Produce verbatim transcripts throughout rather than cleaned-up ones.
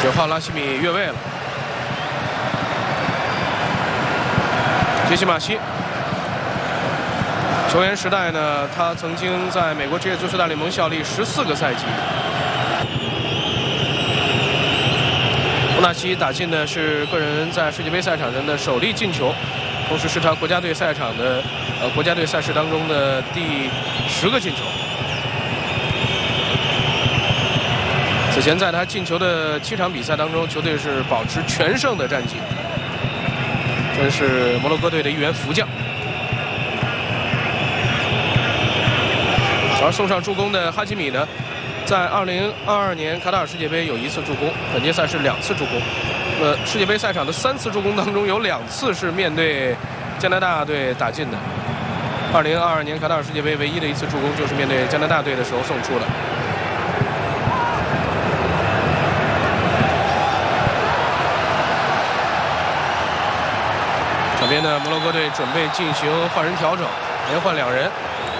九号拉希米越位了。杰西马西，球员时代呢，他曾经在美国职业足球大联盟效力十四个赛季。布纳西打进的是个人在世界杯赛场上的首粒进球，同时是他国家队赛场的呃国家队赛事当中的第十个进球。此前在他进球的七场比赛当中，球队是保持全胜的战绩。 真是摩洛哥队的一员福将。而送上助攻的哈基米呢，在二零二二年卡塔尔世界杯有一次助攻，本届赛事两次助攻。呃，世界杯赛场的三次助攻当中，有两次是面对加拿大队打进的。二零二二年卡塔尔世界杯唯一的一次助攻，就是面对加拿大队的时候送出的。 场边的摩洛哥队准备进行换人调整，连换两人。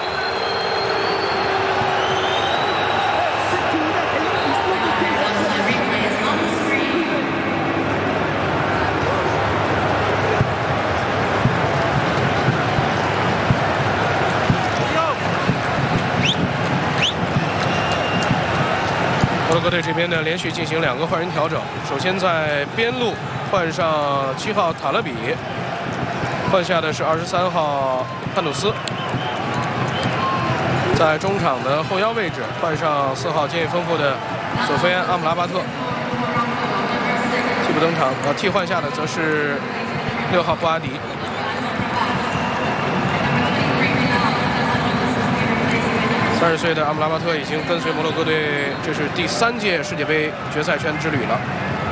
摩洛哥队这边呢，连续进行两个换人调整。首先在边路换上七号塔勒比。 换下的是二十三号潘努斯，在中场的后腰位置换上四号经验丰富的索菲安·阿姆拉巴特。替补登场，呃，替换下的则是六号布阿迪。三十岁的阿姆拉巴特已经跟随摩洛哥队，这是第三届世界杯决赛圈之旅了。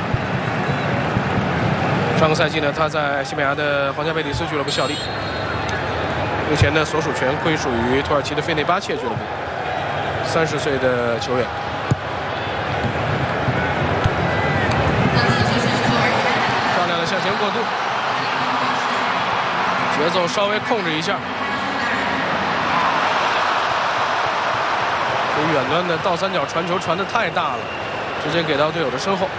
上个赛季呢，他在西班牙的皇家贝蒂斯俱乐部效力，目前的所属权归属于土耳其的费内巴切俱乐部。三十岁的球员，漂亮的向前过渡，节奏稍微控制一下。这远端的倒三角传球传得太大了，直接给到队友的身后。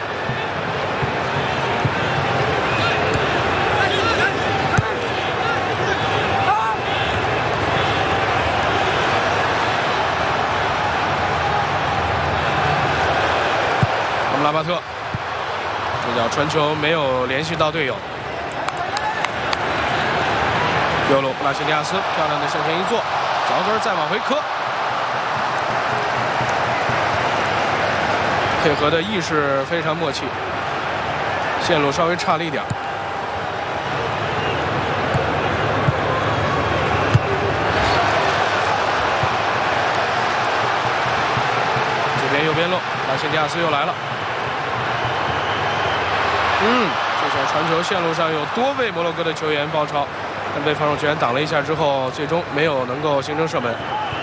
拉巴特，这脚传球没有联系到队友。右路布拉辛迪亚斯漂亮的向前一坐，脚跟再往回磕，配合的意识非常默契，线路稍微差了一点。这边右边路，布拉辛迪亚斯又来了。 嗯，这球传球线路上有多位摩洛哥的球员包抄，但被防守球员挡了一下之后，最终没有能够形成射门。